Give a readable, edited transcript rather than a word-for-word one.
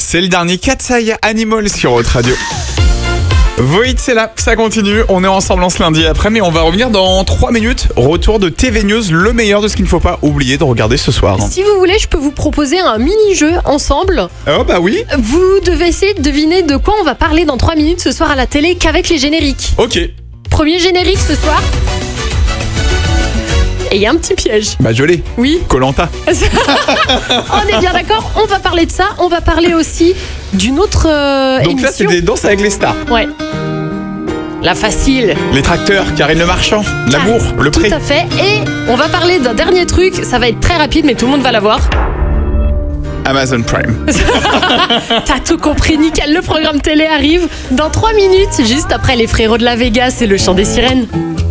C'est le dernier Katsai Animal sur Haute Radio. Void, c'est là, ça continue. On est ensemble en ce lundi après, mais on va revenir dans 3 minutes. Retour de TV News, le meilleur de ce qu'il ne faut pas oublier de regarder ce soir. Si vous voulez, je peux vous proposer un mini-jeu ensemble. Oh bah oui. Vous devez essayer de deviner de quoi on va parler dans 3 minutes ce soir à la télé qu'avec les génériques. Ok. Premier générique ce soir. Et il y a un petit piège. Bah je l'ai. Oui. Koh-Lanta. On est bien d'accord, on va parler de ça. On va parler aussi d'une autre Donc émission. là, c'est des danses avec les stars. Ouais. La facile. Les tracteurs, Karine Le Marchand, l'amour, le pré. Tout à fait. Et on va parler d'un dernier truc. Ça va être très rapide, mais tout le monde va l'avoir. Amazon Prime. T'as tout compris, nickel. Le programme télé arrive dans 3 minutes, juste après les frérots de la Vegas et le chant des sirènes.